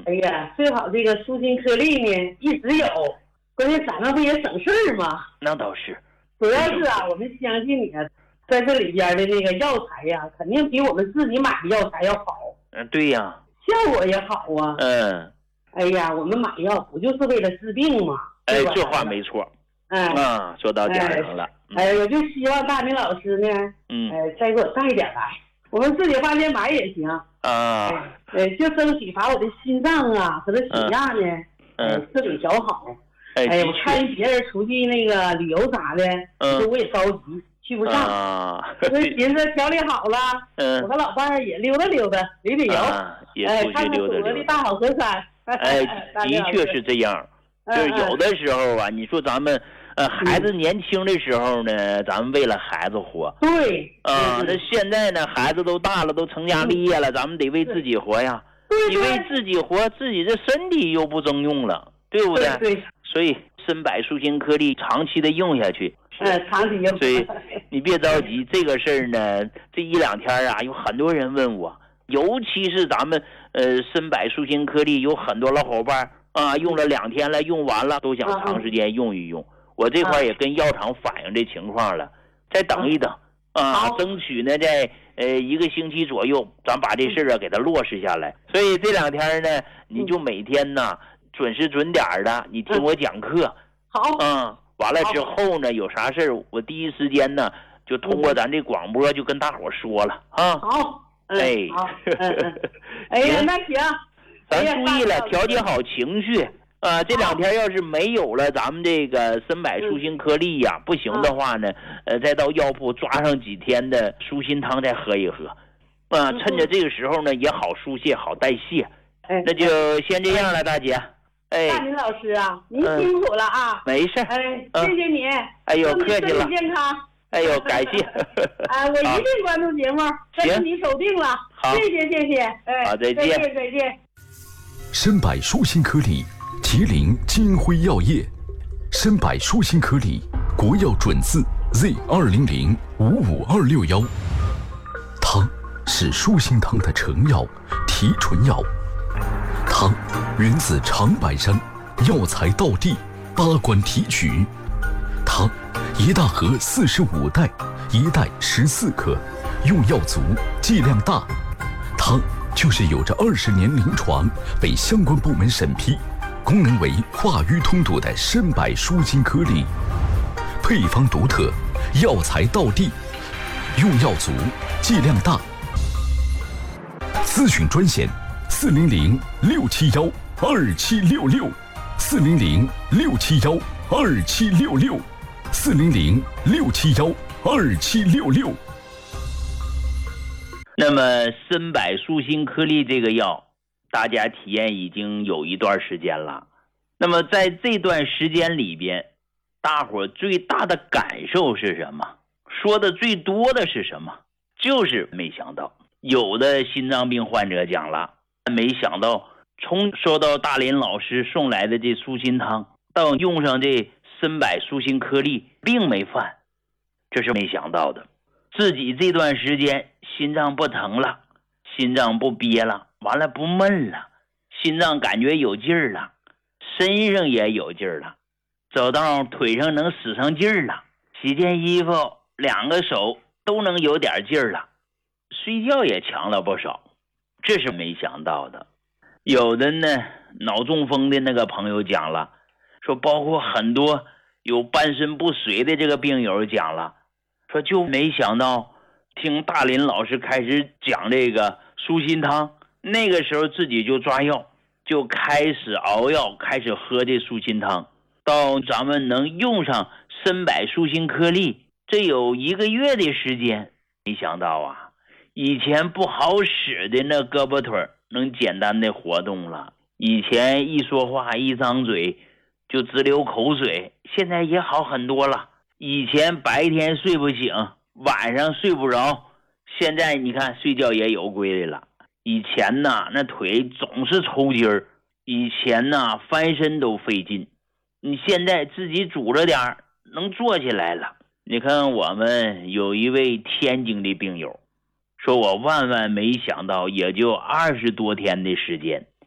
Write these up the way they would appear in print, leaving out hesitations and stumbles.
哎呀，最好这个舒心颗粒呢一直有，关键咱们不也省事儿吗？ 那倒是， 主要是啊，我们相信你啊，在这里边的那个药材呀，肯定比我们自己买的药材要好。 对呀， 效果也好啊。哎呀，我们买药不就是为了治病吗？ 这话没错。说到点上了。 我就希望大明老师呢，再给我带点来，我们自己花钱买也行就争取把我的心脏啊和这血压呢，自己调好。我看别人出去那个旅游啥的，我也着急去不上。我寻思调理好了，我和老伴儿也溜达溜达，旅游，看看祖国的大好河山。 的确是这样。就是有的时候啊，你说咱们孩子年轻的时候呢，咱们为了孩子活。 对。 那现在呢，孩子都大了，都成家立业了，咱们得为自己活呀。你为自己活，自己的身体又不中用了，对不对？ 对。 所以参柏舒心颗粒长期的用下去。 长期用。 所以你别着急，这个事儿呢，这一两天啊，有很多人问我，尤其是咱们参柏舒心颗粒，有很多老伙伴用了2天了，用完了都想长时间用一用。我这块也跟药厂反映这情况了，再等一等争取呢在1个星期左右，咱把这事儿给它落实下来。所以这2天呢，你就每天呢准时准点的，你听我讲课。 好。 完了之后呢，有啥事儿我第一时间呢就通过咱这广播就跟大伙说了啊。 好。 好。 哎呀，那行。 咱注意了，调节好情绪这2天要是没有了咱们这个参柏舒心颗粒呀，不行的话呢，再到药铺抓上几天的舒心汤再喝一喝，趁着这个时候呢也好疏泄好代谢。那就先这样了，大姐。 大明老师啊，您辛苦了啊。 没事。 谢谢你。 哎呦，客气了。 身体健康。 哎呦，感谢。 我一定关注节目，这是你守定了。 好， 谢谢。 好，再见。 再见。 参柏舒心颗粒，吉林金辉药业。参柏舒心颗粒，国药准字 Z200-55261。它是舒心汤的成药，提纯药。它源自长白山，药材到地，8关提取。它一大盒45袋，1袋14克，用药足，剂量大。它就是有着20年临床，被相关部门审批，功能为化瘀通堵的参柏舒心颗粒。配方独特，药材到地，用药足，剂量大。咨询专线400-671-2766，400-671-2766，400-671-2766。 那么参柏舒心颗粒这个药，大家体验已经有一段时间了。那么在这段时间里边，大伙最大的感受是什么？说的最多的是什么？就是没想到，有的心脏病患者讲了，没想到从收到大林老师送来的这舒心汤，到用上这参柏舒心颗粒，病没犯，这是没想到的。自己这段时间心脏不疼了，心脏不憋了，完了不闷了，心脏感觉有劲儿了，身上也有劲儿了，走道腿上能使上劲儿了，洗件衣服2个手都能有点劲儿了，睡觉也强了不少，这是没想到的。有的呢脑中风的那个朋友讲了，说包括很多有半身不遂的这个病友讲了，说就没想到听大林老师开始讲这个舒心汤，那个时候自己就抓药，就开始熬药，开始喝这舒心汤，到咱们能用上参柏舒心颗粒，这有1个月的时间。没想到啊，以前不好使的那胳膊腿能简单的活动了，以前一说话一张嘴就直流口水，现在也好很多了。以前白天睡不醒，晚上睡不着，现在你看睡觉也有规律了。以前呢那腿总是抽筋儿，以前呢翻身都费劲，你现在自己拄着点能坐起来了。你看我们有一位天津的病友说，我万万没想到也就20多天的时间，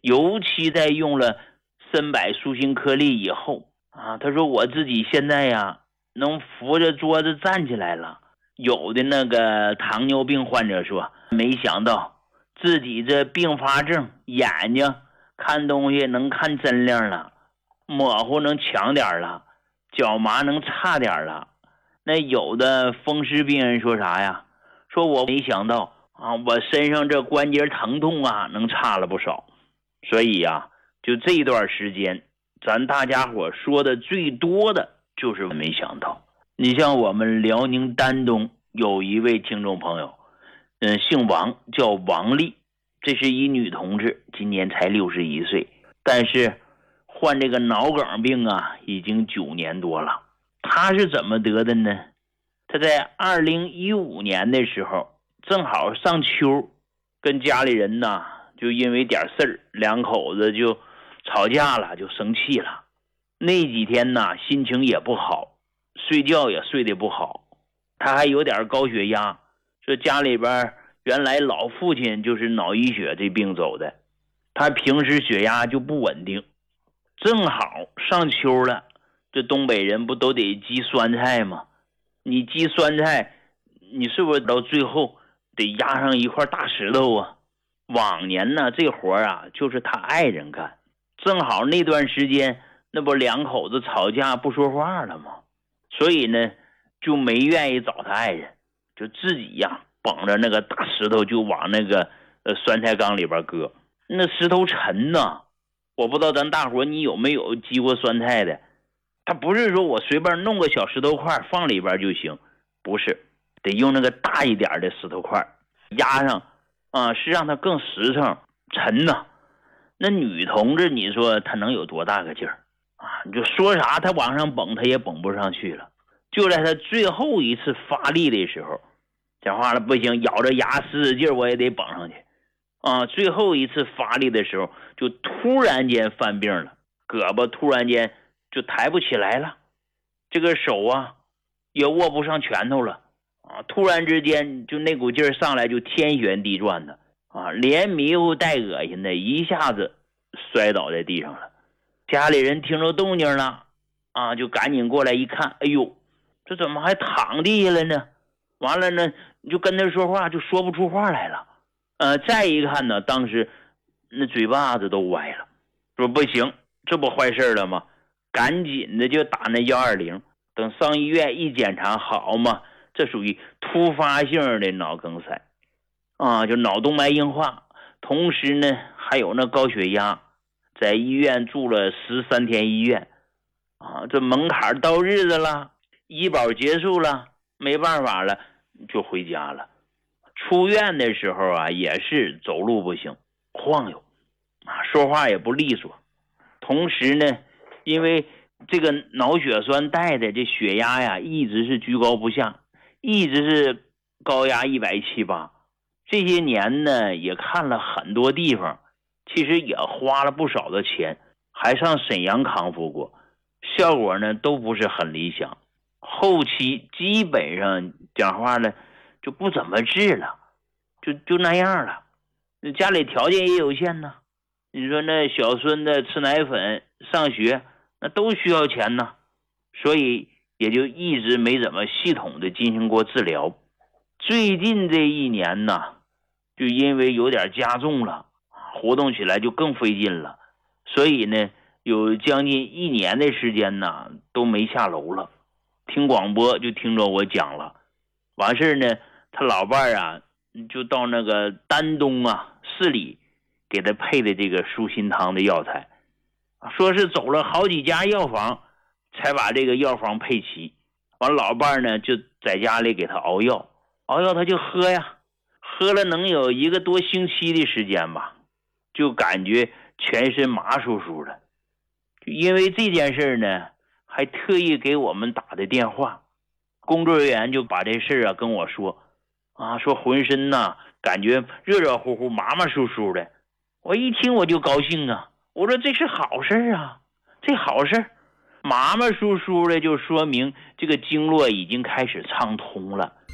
尤其在用了参柏舒心颗粒以后啊，他说我自己现在呀能扶着桌子站起来了。有的那个糖尿病患者说，没想到自己这并发症，眼睛看东西能看真亮了，模糊能强点了，脚麻能差点了。那有的风湿病人说啥呀？说我没想到啊，我身上这关节疼痛啊能差了不少。所以呀，就这段时间咱大家伙说的最多的就是没想到。你像我们辽宁丹东有一位听众朋友，姓王，叫王丽，这是一女同志，今年才61岁，但是患这个脑梗病啊已经9年多了。她是怎么得的呢？她在2015年的时候正好上秋，跟家里人呢就因为点事儿，两口子就吵架了，就生气了。那几天呢心情也不好，睡觉也睡得不好，他还有点高血压，说家里边原来老父亲就是脑溢血这病走的，他平时血压就不稳定。正好上秋了，这东北人不都得积酸菜吗？你积酸菜，你是不是到最后得压上一块大石头啊？往年呢这活啊就是他爱人干，正好那段时间那不两口子吵架不说话了吗？所以呢就没愿意找他爱人，就自己呀绑着那个大石头就往那个酸菜缸里边搁。那石头沉呐，我不知道咱大伙你有没有积过酸菜的。他不是说我随便弄个小石头块放里边就行，不是，得用那个大一点的石头块压上啊，是让它更实诚沉呐。那女同志你说她能有多大个劲儿啊？你就说啥她往上蹦她也蹦不上去了。就在她最后一次发力的时候，讲话了不行，咬着牙使劲我也得蹦上去啊！最后一次发力的时候就突然间犯病了，胳膊突然间就抬不起来了，这个手啊也握不上拳头了啊！突然之间就那股劲儿上来就天旋地转的啊，连迷糊带恶心的，一下子摔倒在地上了。家里人听着动静了啊，就赶紧过来一看，哎呦，这怎么还躺地下了呢？完了呢就跟他说话就说不出话来了。再一看呢，当时那嘴巴子都歪了，说不行，这不坏事了吗？赶紧的就打那120，等上医院一检查，好嘛，这属于突发性的脑梗塞啊，就脑动脉硬化，同时呢还有那高血压，在医院住了13天医院啊，这门槛到日子了，医保结束了，没办法了就回家了。出院的时候啊也是走路不行，晃悠啊，说话也不利索。同时呢因为这个脑血栓带的这血压呀一直是居高不下，一直是高压170-180。这些年呢也看了很多地方，其实也花了不少的钱，还上沈阳康复过，效果呢都不是很理想。后期基本上讲话了就不怎么治了，就那样了。家里条件也有限呢，你说那小孙子吃奶粉上学那都需要钱呢，所以也就一直没怎么系统的进行过治疗。最近这1年呢就因为有点加重了，活动起来就更费劲了，所以呢有将近1年的时间呢都没下楼了。听广播就听着我讲了，完事呢他老伴儿啊就到那个丹东啊市里给他配的这个舒心汤的药材，说是走了好几家药房才把这个药方配齐。完老伴儿呢就在家里给他熬药，他就喝呀，喝了能有1个多星期的时间吧，就感觉全身麻酥酥的。因为这件事呢还特意给我们打的电话，工作人员就把这事啊跟我说啊，说浑身呐感觉热热乎乎麻麻酥酥的。我一听我就高兴啊，我说这是好事啊，这好事，麻麻酥酥的就说明这个经络已经开始畅通了。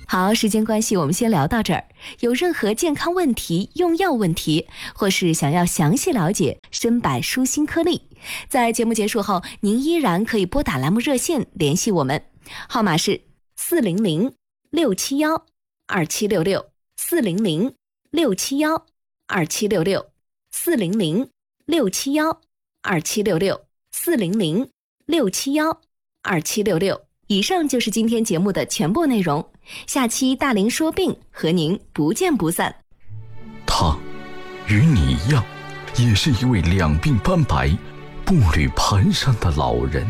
好，时间关系，我们先聊到这儿。有任何健康问题、用药问题，或是想要详细了解参柏舒心颗粒，在节目结束后，您依然可以拨打栏目热线联系我们，号码是400-671-2766，400-671-2766，400-671-2766。以上就是今天节目的全部内容，下期大龄说病和您不见不散。 他与你一样，也是一位两鬓斑白、步履蹒跚的老人。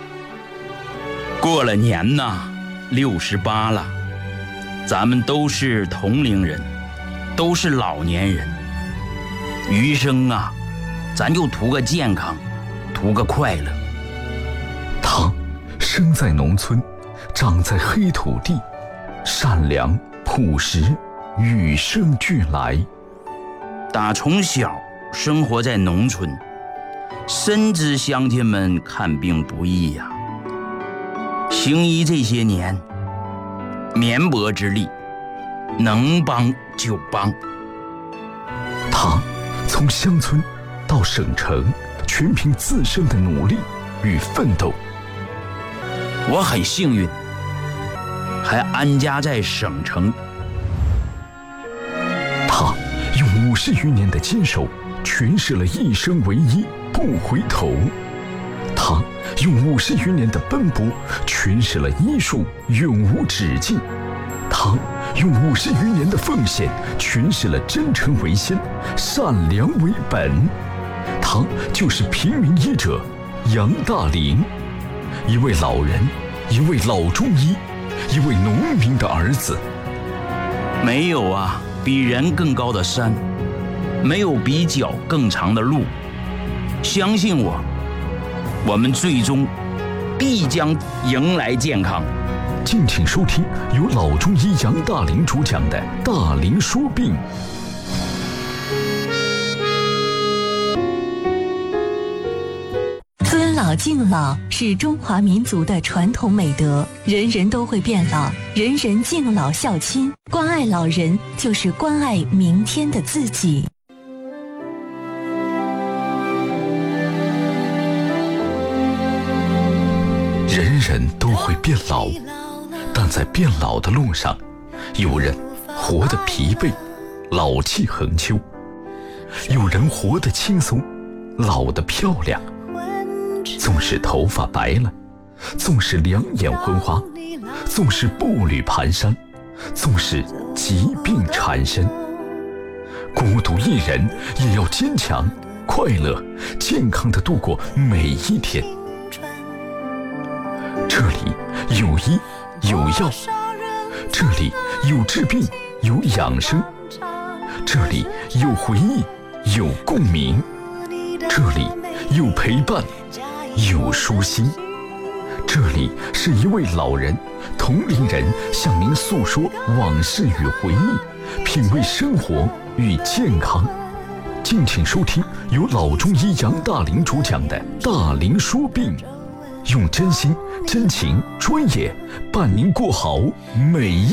过了年呐，68了，咱们都是同龄人，都是老年人，余生啊，咱就图个健康，图个快乐。 他生在农村，长在黑土地，善良朴实，与生俱来。 打从小生活在农村，深知乡亲们看病不易呀。行医这些年，绵薄之力，能帮就帮。 他从乡村到省城，全凭自身的努力与奋斗。 我很幸运，还安家在省城。 他用50余年的坚守，诠释了一生唯一，不回头。他用50余年的奔波，诠释了医术永无止境。他用50余年的奉献，诠释了真诚为先，善良为本。他就是平民医者杨大龄，一位老人，一位老中医，一位农民的儿子。 没有啊比人更高的山，没有比脚更长的路。相信我，我们最终必将迎来健康。 敬请收听由老中医杨大龄主讲的《大龄说病》。 尊老敬老是中华民族的传统美德，人人都会变老，人人敬老孝亲，关爱老人就是关爱明天的自己。 人人都会变老，但在变老的路上，有人活得疲惫，老气横秋；有人活得轻松，老得漂亮。纵使头发白了，纵使两眼昏花，纵使步履蹒跚，纵使疾病缠身，孤独一人也要坚强、快乐、健康地度过每一天。这里有医有药，这里有治病有养生，这里有回忆有共鸣，这里有陪伴有舒心。这里是一位老人，同龄人向您诉说往事与回忆，品味生活与健康。敬请收听由老中医杨大龄主讲的《大龄说病》，用真心、真情、专业伴您过好每一